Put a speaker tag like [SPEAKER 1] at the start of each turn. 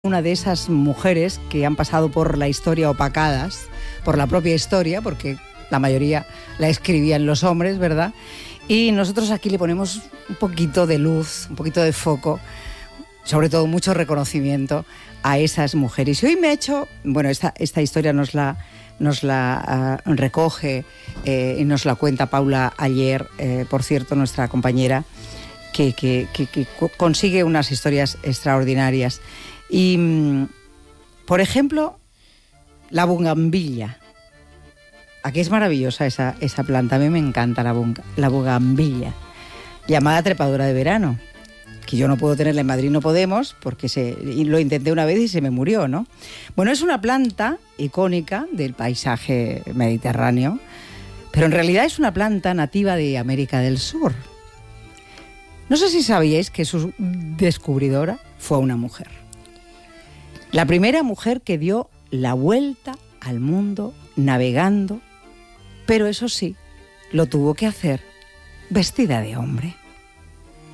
[SPEAKER 1] Una de esas mujeres que han pasado por la historia opacadas, por la propia historia, porque la mayoría la escribían los hombres, ¿verdad? Y nosotros aquí le ponemos un poquito de luz, un poquito de foco, sobre todo mucho reconocimiento a esas mujeres. Y hoy me ha hecho, bueno, esta historia nos la recoge y nos la cuenta Paula Aller, por cierto, nuestra compañera, que consigue unas historias extraordinarias. Y, por ejemplo, la bugambilla. Aquí es maravillosa esa planta, a mí me encanta la bugambilla, llamada trepadora de verano, que yo no puedo tenerla en Madrid, no podemos, porque lo intenté una vez y se me murió, ¿no? Bueno, es una planta icónica del paisaje mediterráneo, pero en realidad es una planta nativa de América del Sur. No sé si sabíais que su descubridora fue una mujer. La primera mujer que dio la vuelta al mundo navegando, pero eso sí, lo tuvo que hacer vestida de hombre.